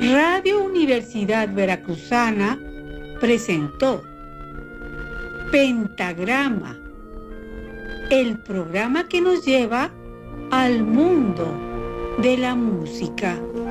Radio Universidad Veracruzana presentó Pentagrama, el programa que nos lleva al mundo de la música.